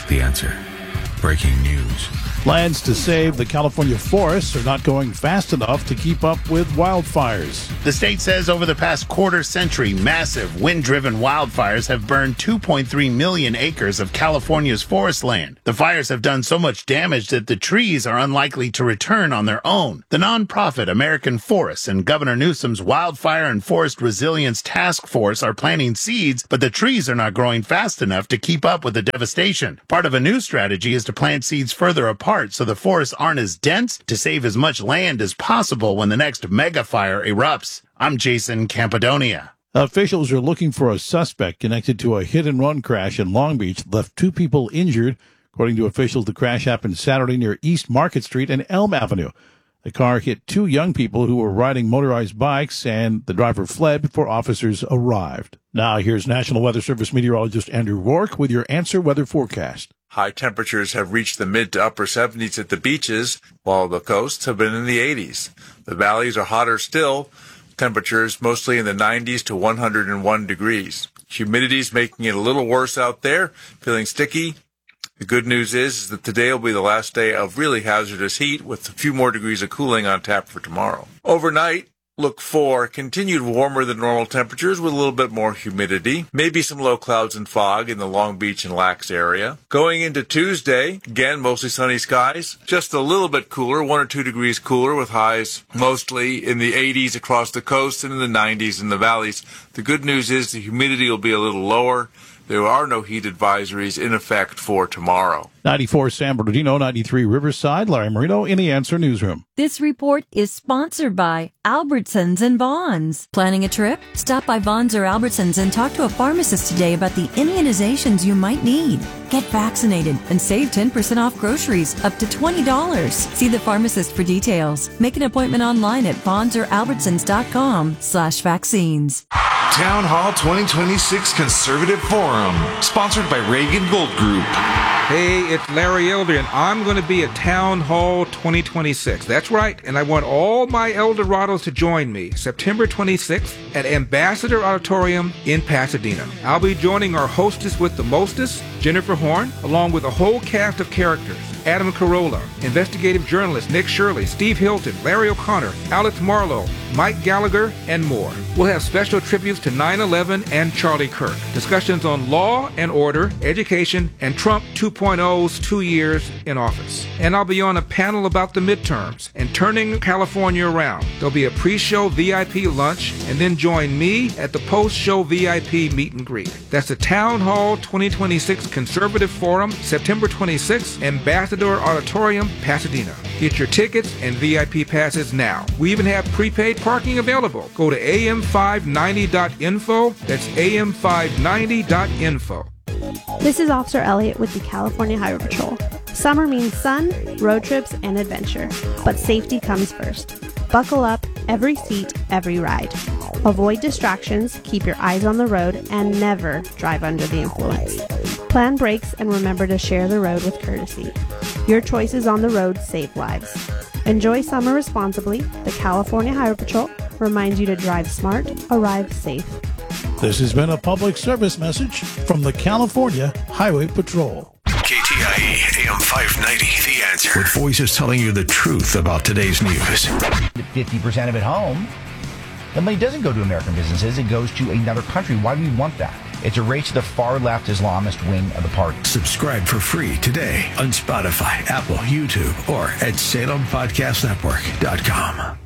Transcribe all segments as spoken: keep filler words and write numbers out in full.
The Answer. Breaking news. Plans to save the California forests are not going fast enough to keep up with wildfires. The state says over the past quarter century, massive wind-driven wildfires have burned two point three million acres of California's forest land. The fires have done so much damage that the trees are unlikely to return on their own. The nonprofit American Forests and Governor Newsom's Wildfire and Forest Resilience Task Force are planting seeds, but the trees are not growing fast enough to keep up with the devastation. Part of a new strategy is to plant seeds further apart so the forests aren't as dense to save as much land as possible when the next mega fire erupts. I'm Jason Campodonia. Officials are looking for a suspect connected to a hit-and-run crash in Long Beach that left two people injured. According to officials, the crash happened Saturday near East Market Street and Elm Avenue. The car hit two young people who were riding motorized bikes, and the driver fled before officers arrived. Now, here's National Weather Service meteorologist Andrew Rourke with your Answer Weather forecast. High temperatures have reached the mid to upper seventies at the beaches, while the coasts have been in the eighties. The valleys are hotter still, temperatures mostly in the nineties to one hundred one degrees. Humidity's making it a little worse out there, feeling sticky. The good news is, is that today will be the last day of really hazardous heat, with a few more degrees of cooling on tap for tomorrow. Overnight, look for continued warmer than normal temperatures with a little bit more humidity, maybe some low clouds and fog in the Long Beach and Lax area. Going into Tuesday, again, mostly sunny skies, just a little bit cooler, one or two degrees cooler with highs mostly in the eighties across the coast and in the nineties in the valleys. The good news is the humidity will be a little lower. There are no heat advisories in effect for tomorrow. ninety-four San Bernardino, ninety-three Riverside, Larry Marino in the Answer Newsroom. This report is sponsored by Albertsons and Vons. Planning a trip? Stop by Vons or Albertsons and talk to a pharmacist today about the immunizations you might need. Get vaccinated and save ten percent off groceries up to twenty dollars. See the pharmacist for details. Make an appointment online at vons or albertsons dot com slash vaccines. Town Hall twenty twenty-six Conservative Forum, sponsored by Reagan Gold Group. Hey, it's Larry Elder, and I'm going to be at Town Hall twenty twenty-six. That's right, and I want all my Eldorados to join me September twenty-sixth at Ambassador Auditorium in Pasadena. I'll be joining our hostess with the mostest, Jennifer Horn, along with a whole cast of characters. Adam Carolla, investigative journalist Nick Shirley, Steve Hilton, Larry O'Connor, Alex Marlowe, Mike Gallagher, and more. We'll have special tributes to nine eleven and Charlie Kirk, discussions on law and order, education, and Trump two point oh's two years in office. And I'll be on a panel about the midterms and turning California around. There'll be a pre-show V I P lunch, and then join me at the post-show V I P meet and greet. That's the Town Hall twenty twenty-six Conservative Forum, September twenty-sixth, Ambassador Auditorium, Pasadena. Get your tickets and V I P passes now. We even have prepaid parking available. Go to A M five ninety dot info. That's A M five ninety dot info. This is Officer Elliott with the California Highway Patrol. Summer means sun, road trips, and adventure. But safety comes first. Buckle up, every seat, every ride. Avoid distractions, keep your eyes on the road, and never drive under the influence. Plan brakes and remember to share the road with courtesy. Your choices on the road save lives. Enjoy summer responsibly. The California Highway Patrol reminds you to drive smart, arrive safe. This has been a public service message from the California Highway Patrol. K T I E, A M five ninety, The Answer. With voices telling you the truth about today's news. fifty percent of it home. The money doesn't go to American businesses. It goes to another country. Why do we want that? It's a race to the far-left Islamist wing of the party. Subscribe for free today on Spotify, Apple, YouTube, or at Salem Podcast Network dot com.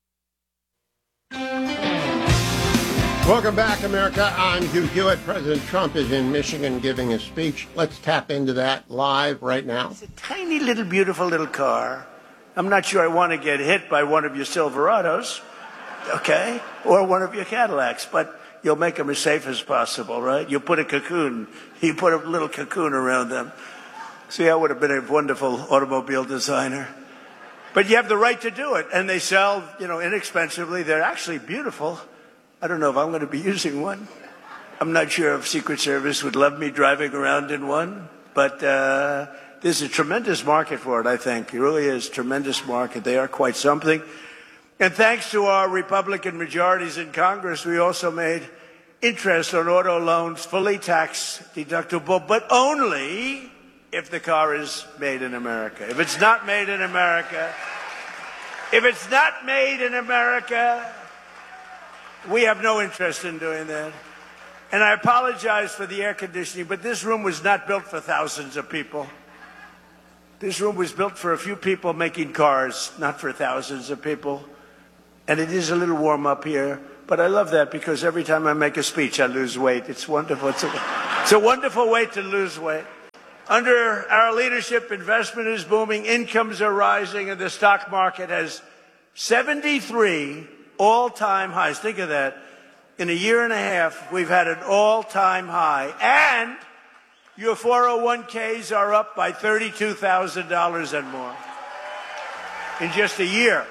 Welcome back, America. I'm Hugh Hewitt. President Trump is in Michigan giving a speech. Let's tap into that live right now. It's a tiny little, beautiful little car. I'm not sure I want to get hit by one of your Silverados, okay, or one of your Cadillacs, but you'll make them as safe as possible, right? You put a cocoon, you put a little cocoon around them. See, I would have been a wonderful automobile designer. But you have the right to do it, and they sell, you know, inexpensively. They're actually beautiful. I don't know if I'm going to be using one. I'm not sure if Secret Service would love me driving around in one, but uh, there's a tremendous market for it, I think. It really is a tremendous market. They are quite something. And thanks to our Republican majorities in Congress, we also made interest on auto loans fully tax deductible, but only if the car is made in America. If it's not made in America, if it's not made in America, we have no interest in doing that. And I apologize for the air conditioning, but this room was not built for thousands of people. This room was built for a few people making cars, not for thousands of people. And it is a little warm up here, but I love that because every time I make a speech, I lose weight. It's wonderful. It's a, it's a wonderful way to lose weight. Under our leadership, investment is booming, incomes are rising, and the stock market has seventy-three all-time highs. Think of that. In a year and a half, we've had an all-time high. And your four oh one k's are up by thirty-two thousand dollars and more in just a year.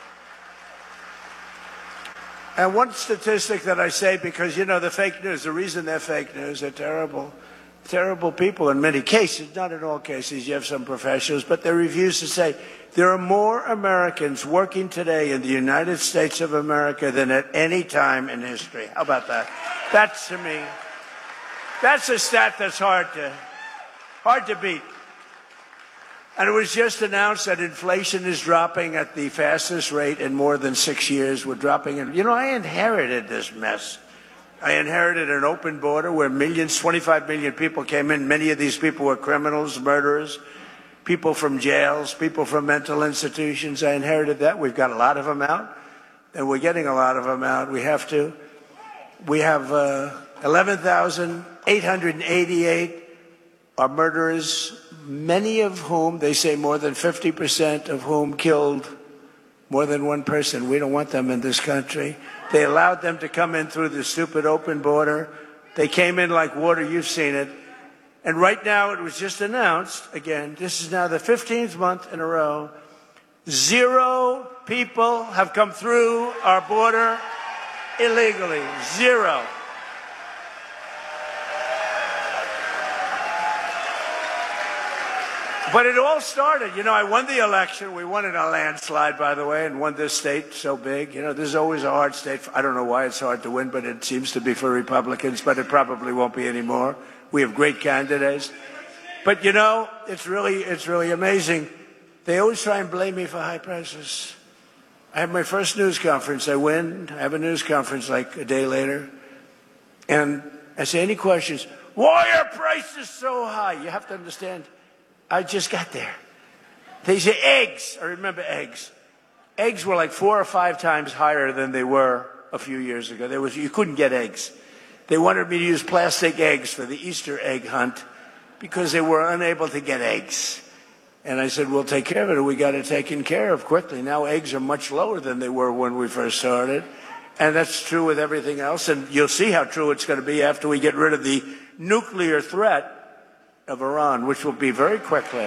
And one statistic that I say, because, you know, the fake news, the reason they're fake news, they're terrible, terrible people in many cases, not in all cases, you have some professionals, but they refuse to say there are more Americans working today in the United States of America than at any time in history. How about that? That's, to me, that's a stat that's hard to, hard to beat. And it was just announced that inflation is dropping at the fastest rate in more than six years. We're dropping it. You know, I inherited this mess. I inherited an open border where millions, twenty-five million people came in. Many of these people were criminals, murderers, people from jails, people from mental institutions. I inherited that. We've got a lot of them out, and we're getting a lot of them out. We have to. We have uh, eleven thousand eight hundred eighty-eight are murderers, many of whom, they say more than fifty percent of whom killed more than one person. We don't want them in this country. They allowed them to come in through the stupid open border. They came in like water. You've seen it. And right now, it was just announced, again, this is now the fifteenth month in a row, zero people have come through our border illegally. Zero. But it all started, you know, I won the election. We won in a landslide, by the way, and won this state so big. You know, this is always a hard state. I don't know why it's hard to win, but it seems to be for Republicans, but it probably won't be anymore. We have great candidates. But, you know, it's really, it's really amazing. They always try and blame me for high prices. I have my first news conference. I win. I have a news conference like a day later. And I say, any questions? Why are prices so high? You have to understand. I just got there. They say eggs. I remember eggs. Eggs were like four or five times higher than they were a few years ago. There was, you couldn't get eggs. They wanted me to use plastic eggs for the Easter egg hunt because they were unable to get eggs. And I said, we'll take care of it. We got it taken care of quickly. Now eggs are much lower than they were when we first started. And that's true with everything else. And you'll see how true it's going to be after we get rid of the nuclear threat of Iran, which will be very quickly.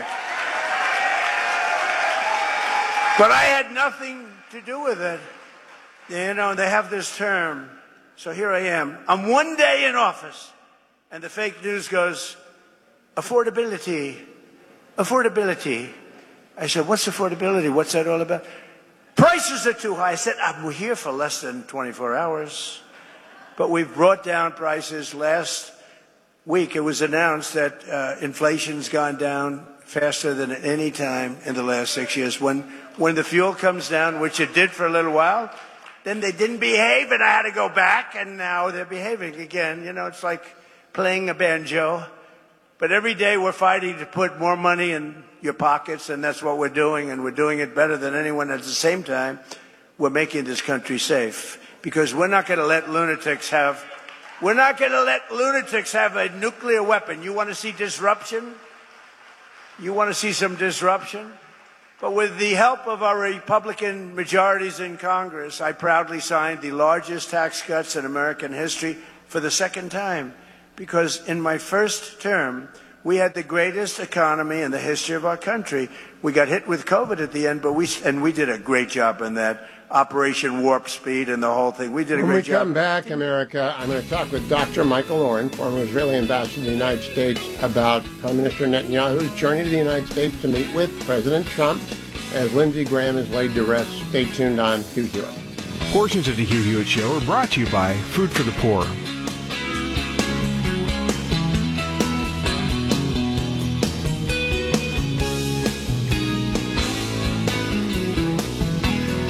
But I had nothing to do with it. You know, they have this term. So here I am. I'm one day in office, and the fake news goes, affordability, affordability. I said, what's affordability? What's that all about? Prices are too high. I said, I'm here for less than twenty-four hours. But we've brought down prices. Last week it was announced that uh, inflation's gone down faster than at any time in the last six years. When, when the fuel comes down, which it did for a little while, then they didn't behave, and I had to go back, and now they're behaving again. You know, it's like playing a banjo. But every day we're fighting to put more money in your pockets, and that's what we're doing, and we're doing it better than anyone. At the same time, we're making this country safe, because we're not going to let lunatics have, we're not going to let lunatics have a nuclear weapon. You want to see disruption? You want to see some disruption? But with the help of our Republican majorities in Congress, I proudly signed the largest tax cuts in American history for the second time. Because in my first term, we had the greatest economy in the history of our country. We got hit with COVID at the end, but we and we did a great job in that. Operation Warp Speed and the whole thing. We did a when great job. When we come back, America, I'm going to talk with Doctor Michael Oren, former Israeli ambassador to the United States, about Prime Minister Netanyahu's journey to the United States to meet with President Trump as Lindsey Graham is laid to rest. Stay tuned on Hugh Hewitt. Portions of the Hugh Hewitt Show are brought to you by Food for the Poor.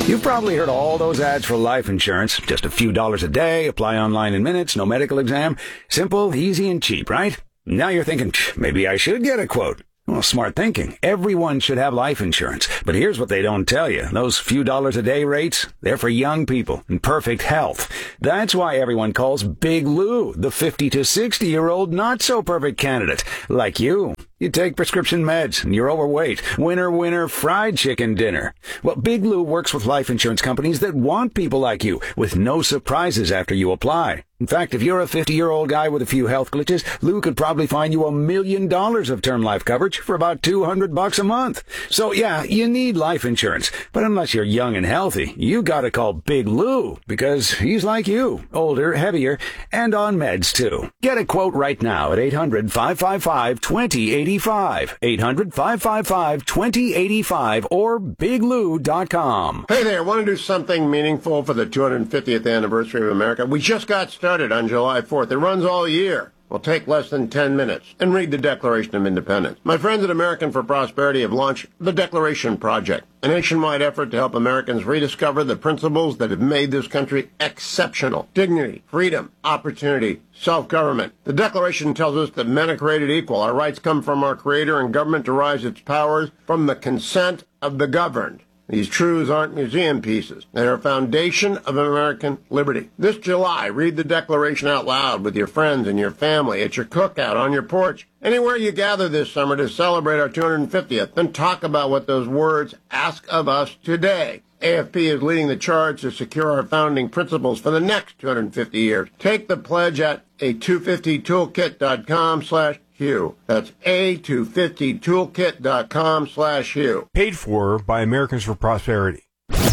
You've probably heard all those ads for life insurance. Just a few dollars a day, apply online in minutes, no medical exam. Simple, easy, and cheap, right? Now you're thinking, maybe I should get a quote. Well, smart thinking. Everyone should have life insurance. But here's what they don't tell you. Those few dollars a day rates, they're for young people in perfect health. That's why everyone calls Big Lou the fifty to sixty year old not so perfect candidate, like you. You take prescription meds and you're overweight. Winner, winner, fried chicken dinner. Well, Big Lou works with life insurance companies that want people like you with no surprises after you apply. In fact, if you're a fifty-year-old guy with a few health glitches, Lou could probably find you a million dollars of term life coverage for about two hundred bucks a month. So yeah, you need life insurance. But unless you're young and healthy, you gotta call Big Lou because he's like you, older, heavier, and on meds too. Get a quote right now at eight hundred, five five five, two zero eight five. eight hundred, five five five, two zero eight five or big lou dot com. Hey there, want to do something meaningful for the two hundred fiftieth anniversary of America? We just got started on July fourth. It runs all year. Will take less than ten minutes. And read the Declaration of Independence. My friends at American for Prosperity have launched the Declaration Project, a nationwide effort to help Americans rediscover the principles that have made this country exceptional. Dignity, freedom, opportunity, self-government. The Declaration tells us that men are created equal. Our rights come from our Creator, and government derives its powers from the consent of the governed. These truths aren't museum pieces. They are a foundation of American liberty. This July, read the Declaration out loud with your friends and your family, at your cookout, on your porch, anywhere you gather this summer to celebrate our two hundred fiftieth. Then talk about what those words ask of us today. A F P is leading the charge to secure our founding principles for the next two hundred fifty years. Take the pledge at a two fifty toolkit dot com slash Hugh. That's a two fifty toolkit dot com slash Hugh. Paid for by Americans for Prosperity.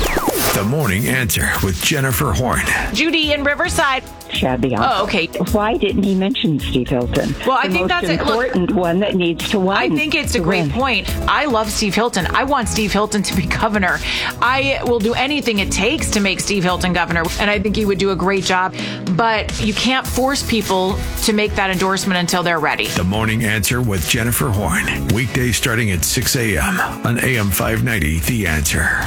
The Morning Answer with Jennifer Horn. Judy in Riverside. Shabby. Oh, okay. Why didn't he mention Steve Hilton? Well, I the think most that's an important Look, one that needs to win. I think it's a great win. point. I love Steve Hilton. I want Steve Hilton to be governor. I will do anything it takes to make Steve Hilton governor, and I think he would do a great job. But you can't force people to make that endorsement until they're ready. The Morning Answer with Jennifer Horn. Weekdays starting at six a.m. on A M five ninety, The Answer.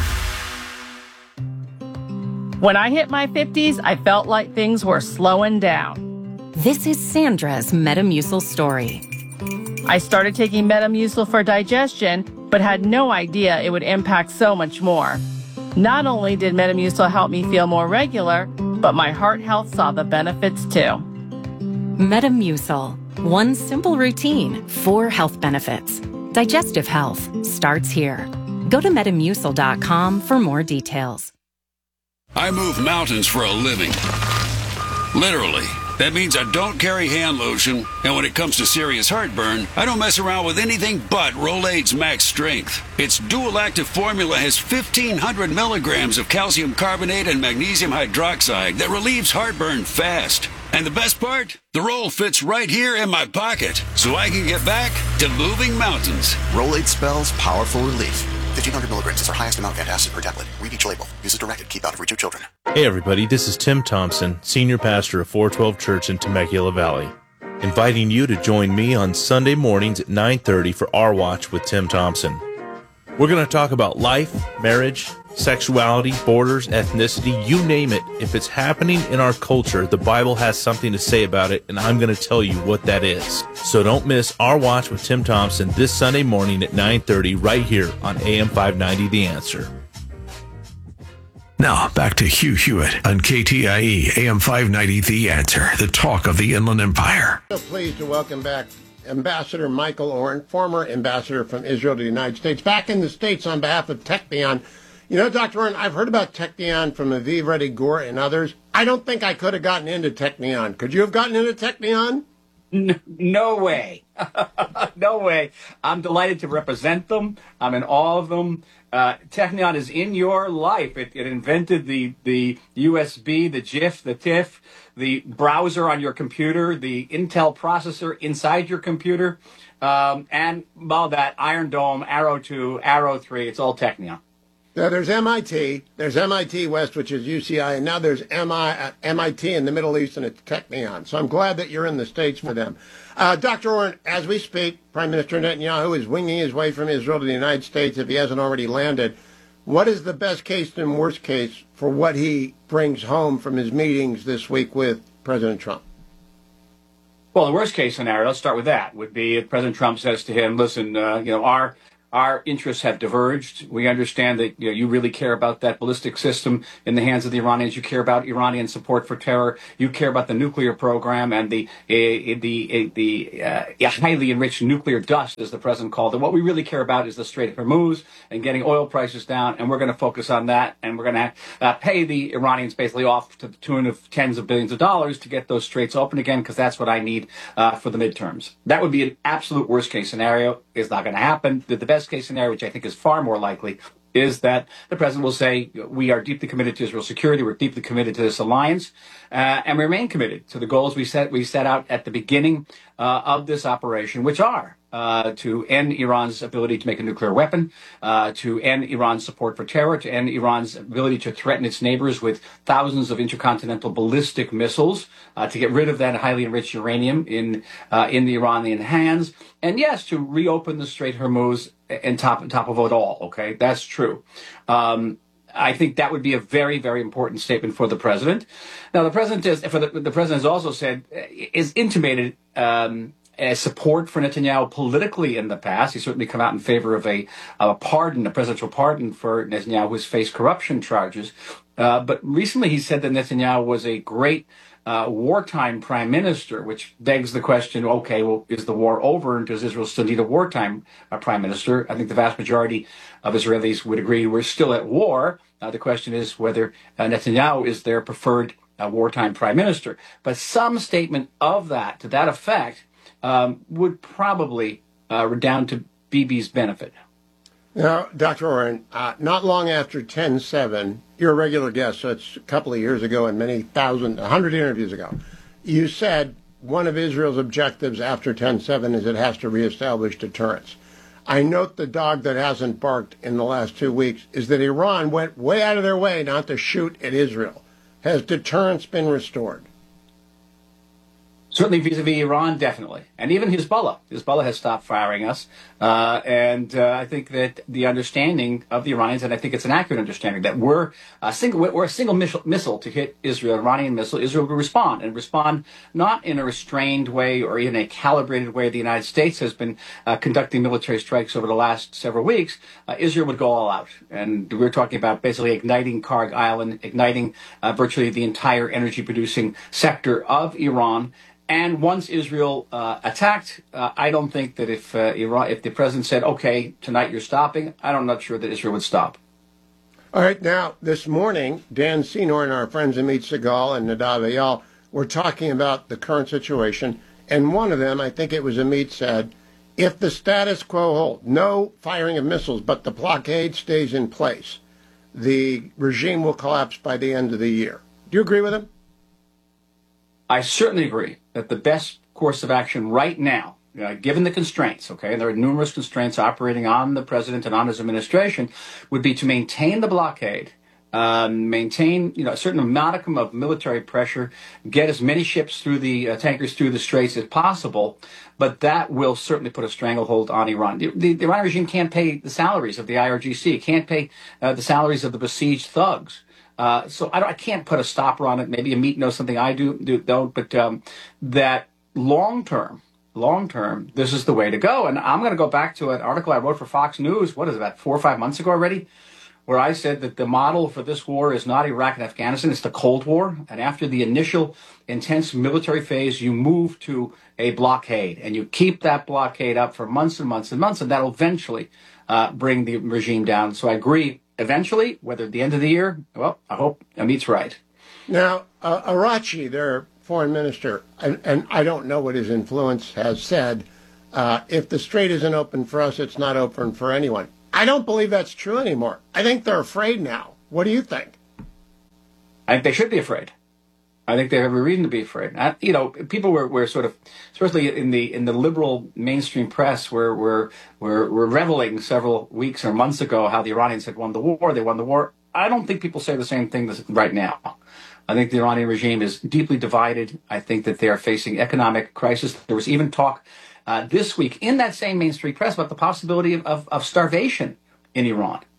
When I hit my fifties, I felt like things were slowing down. This is Sandra's Metamucil story. I started taking Metamucil for digestion, but had no idea it would impact so much more. Not only did Metamucil help me feel more regular, but my heart health saw the benefits too. Metamucil. One simple routine, four health benefits. Digestive health starts here. Go to metamucil dot com for more details. I move mountains for a living. Literally. That means I don't carry hand lotion, and when it comes to serious heartburn, I don't mess around with anything but Rolaids Max Strength. Its dual-active formula has fifteen hundred milligrams of calcium carbonate and magnesium hydroxide that relieves heartburn fast. And the best part? The roll fits right here in my pocket, so I can get back to moving mountains. Rolaids spells powerful relief. fifteen hundred milligrams is our highest amount of antacid per tablet. Read each label. Use as directed. Keep out of reach of children. Hey everybody, this is Tim Thompson, Senior Pastor of four twelve Church in Temecula Valley, inviting you to join me on Sunday mornings at nine thirty for Our Watch with Tim Thompson. We're going to talk about life, marriage, sexuality, borders, ethnicity, you name it. If it's happening in our culture, the Bible has something to say about it, and I'm going to tell you what that is. So don't miss Our Watch with Tim Thompson this Sunday morning at nine thirty right here on A M five ninety The Answer. Now, back to Hugh Hewitt on K T I E, A M five ninety The Answer, the talk of the Inland Empire. So pleased to welcome back Ambassador Michael Oren, former ambassador from Israel to the United States, back in the States on behalf of Technion. You know, Doctor Oren, I've heard about Technion from Aviv Reddy Gur and others. I don't think I could have gotten into Technion. Could you have gotten into Technion? No, no way. No way. I'm delighted to represent them. I'm in awe of them. Uh, Technion is in your life. It, it invented the, the U S B, the GIF, the TIFF, the browser on your computer, the Intel processor inside your computer, um, and, well, that Iron Dome, Arrow two, Arrow three, it's all Technion. Now, there's M I T, there's M I T West, which is U C I, and now there's M I, uh, M I T in the Middle East, and it's Technion. So I'm glad that you're in the States for them. Uh, Doctor Oren, as we speak, Prime Minister Netanyahu is winging his way from Israel to the United States if he hasn't already landed. What is the best case and worst case for what he brings home from his meetings this week with President Trump? Well, the worst case scenario, let's start with that, would be if President Trump says to him, listen, uh, you know, our Our interests have diverged. We understand that you know, you really care about that ballistic system in the hands of the Iranians. You care about Iranian support for terror. You care about the nuclear program and the uh, the uh, the uh, highly enriched nuclear dust, as the president called it. What we really care about is the Strait of Hormuz and getting oil prices down, and we're going to focus on that. And we're going to uh, pay the Iranians basically off to the tune of tens of billions of dollars to get those straits open again, because that's what I need uh, for the midterms. That would be an absolute worst case scenario. It's not going to happen. The, the best case scenario, which I think is far more likely, is that the president will say, we are deeply committed to Israel's security, we're deeply committed to this alliance, uh, and we remain committed to the goals we set we set out at the beginning uh, of this operation, which are uh, to end Iran's ability to make a nuclear weapon, uh, to end Iran's support for terror, to end Iran's ability to threaten its neighbors with thousands of intercontinental ballistic missiles, uh, to get rid of that highly enriched uranium in uh, in the Iranian hands, and yes, to reopen the Strait of Hormuz and top, top of it all, okay? That's true. Um, I think that would be a very, very important statement for the president. Now, the president is, for the, the president has also said, is intimated um, as support for Netanyahu politically in the past. He's certainly come out in favor of a, of a pardon, a presidential pardon for Netanyahu, who's faced corruption charges. Uh, but recently he said that Netanyahu was a great Uh, wartime prime minister, which begs the question, okay, well, is the war over and does Israel still need a wartime uh, prime minister? I think the vast majority of Israelis would agree we're still at war. Uh, the question is whether uh, Netanyahu is their preferred uh, wartime prime minister. But some statement of that, to that effect, um, would probably uh, redound to Bibi's benefit. Now, Doctor Oren, uh, not long after ten seven, you're a regular guest, so it's a couple of years ago and many thousand, a hundred interviews ago, you said one of Israel's objectives after ten seven is it has to reestablish deterrence. I note the dog that hasn't barked in the last two weeks is that Iran went way out of their way not to shoot at Israel. Has deterrence been restored? Certainly vis-a-vis Iran, definitely. And even Hezbollah. Hezbollah has stopped firing us. Uh, and uh, I think that the understanding of the Iranians, and I think it's an accurate understanding, that we're a single, we're a single missile, missile to hit Israel, Iranian missile. Israel will respond, and respond not in a restrained way or in a calibrated way. The United States has been uh, conducting military strikes over the last several weeks. Uh, Israel would go all out. And we're talking about basically igniting Karg Island, igniting uh, virtually the entire energy-producing sector of Iran. And once Israel uh, attacked, uh, I don't think that if uh, Iran, if the president said, okay, tonight you're stopping, I'm not sure that Israel would stop. All right, now, this morning, Dan Senor and our friends Amit Segal and Nadav Eyal were talking about the current situation, and one of them, I think it was Amit, said, if the status quo holds, no firing of missiles, but the blockade stays in place, the regime will collapse by the end of the year. Do you agree with him? I certainly agree that the best course of action right now, uh, given the constraints, okay, and there are numerous constraints operating on the president and on his administration, would be to maintain the blockade, um, maintain you know a certain modicum of military pressure, get as many ships through the uh, tankers through the straits as possible, but that will certainly put a stranglehold on Iran. The, the, the Iranian regime can't pay the salaries of the I R G C, can't pay uh, the salaries of the besieged thugs. Uh, so I, don't, I can't put a stopper on it. Maybe Amit knows something I do, do don't, but um, that long term, long term, this is the way to go. And I'm going to go back to an article I wrote for Fox News, what is it, about four or five months ago already, where I said that the model for this war is not Iraq and Afghanistan, it's the Cold War. And after the initial intense military phase, you move to a blockade, and you keep that blockade up for months and months and months, and that'll eventually uh, bring the regime down. So I agree. Eventually, whether at the end of the year, well, I hope Amit's right. Now, uh, Arachi, their foreign minister, and, and I don't know what his influence has said, uh, if the strait isn't open for us, it's not open for anyone. I don't believe that's true anymore. I think they're afraid now. What do you think? I think they should be afraid. I think they have every reason to be afraid. I, you know, people were, were sort of, especially in the in the liberal mainstream press, were were were, were reveling several weeks or months ago how the Iranians had won the war. They won the war. I don't think people say the same thing this, right now. I think the Iranian regime is deeply divided. I think that they are facing economic crisis. There was even talk uh, this week in that same mainstream press about the possibility of, of, of starvation in Iran.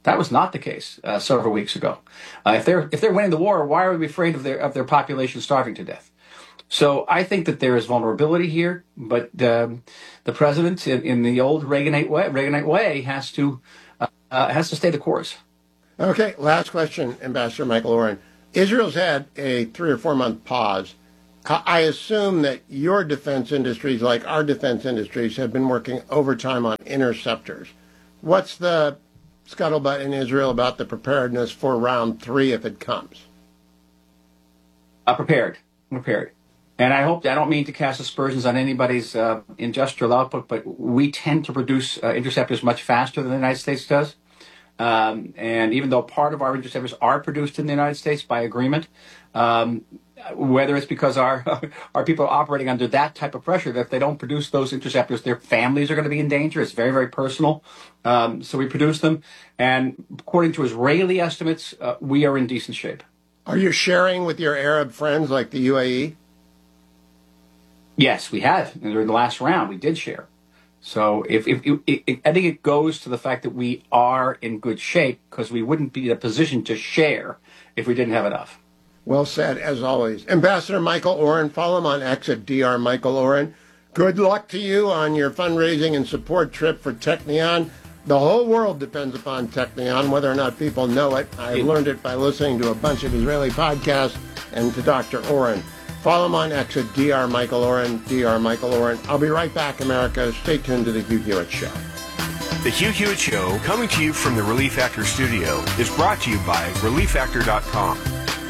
That was not the case uh, several weeks ago. Uh, if they're if they're winning the war, why are we afraid of their of their population starving to death? So I think that there is vulnerability here, but um, the president, in, in the old Reaganite way, Reaganite way, has to uh, uh, has to stay the course. Okay, last question, Ambassador Michael Oren. Israel's had a three or four month pause. I assume that your defense industries, like our defense industries, have been working overtime on interceptors. What's the scuttlebutt in Israel about the preparedness for round three if it comes? Uh, prepared, prepared. And I hope, I don't mean to cast aspersions on anybody's uh, industrial output, but we tend to produce uh, interceptors much faster than the United States does. Um, and even though part of our interceptors are produced in the United States by agreement, um, whether it's because our our people are operating under that type of pressure, that if they don't produce those interceptors, their families are going to be in danger. It's very, very personal. Um, so we produce them. And according to Israeli estimates, uh, we are in decent shape. Are you sharing with your Arab friends like the U A E? Yes, we have. And during the last round, we did share. So if, if, if, if I think it goes to the fact that we are in good shape because we wouldn't be in a position to share if we didn't have enough. Well said, as always. Ambassador Michael Oren, follow him on X at D R Michael Oren. Good luck to you on your fundraising and support trip for Technion. The whole world depends upon Technion, whether or not people know it. I learned it by listening to a bunch of Israeli podcasts and to Doctor Oren. Follow him on X at D R Michael Oren, D R Michael Oren. I'll be right back, America. Stay tuned to The Hugh Hewitt Show. The Hugh Hewitt Show, coming to you from the Relief Factor studio, is brought to you by relief factor dot com.